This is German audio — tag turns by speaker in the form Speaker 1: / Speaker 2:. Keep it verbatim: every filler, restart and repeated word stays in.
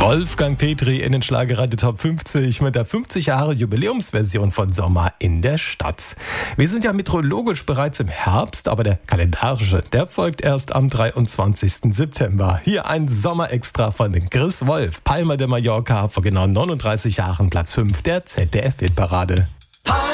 Speaker 1: Wolfgang Petri in den Schlagerradio Top fünfzig mit der fünfzig Jahre Jubiläumsversion von Sommer in der Stadt. Wir sind ja meteorologisch bereits im Herbst, aber der kalendarische, der folgt erst am dreiundzwanzigsten September. Hier ein Sommerextra von Chris Wolf, Palma de Mallorca, vor genau neununddreißig Jahren Platz fünf der Z D F-Hitparade.